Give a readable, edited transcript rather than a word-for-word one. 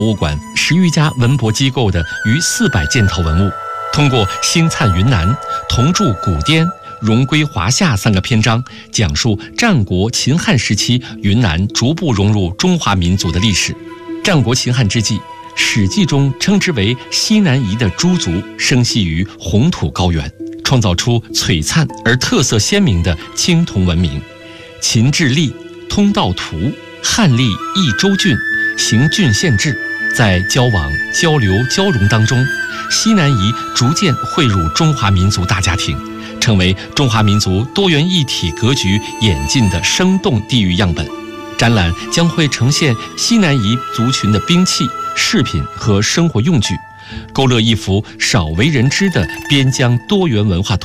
博物馆10余家文博机构的逾400件套文物，通过星灿云南、同筑古滇、荣归华夏3个篇章，讲述战国秦汉时期云南逐步融入中华民族的历史。战国秦汉之际，《史记》中称之为西南夷的诸族生息于红土高原，创造出璀璨而特色鲜明的青铜文明。秦制历、通道图、汉历益州郡、行郡县制，在交往、交流、交融当中，西南夷逐渐汇入中华民族大家庭，成为中华民族多元一体格局演进的生动地域样本。展览将会呈现西南夷族群的兵器、饰品和生活用具，勾勒一幅少为人知的边疆多元文化图。